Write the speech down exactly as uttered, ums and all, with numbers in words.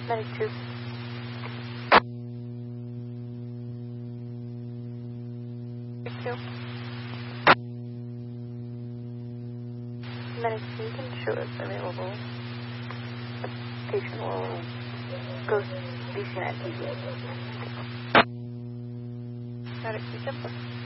Medic two. Medic two. Medic two, you can show us available. The patient will go be seen at T V. Medic two,